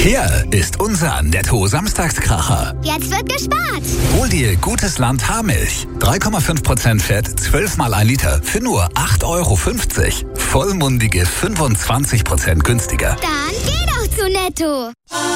Hier ist unser Netto-Samstagskracher. Jetzt wird gespart. Hol dir Gutes Land Haarmilch. 3,5% Fett, 12 mal 1 Liter für nur 8,50 €. Vollmundige 25% günstiger. Dann geh doch zu Netto.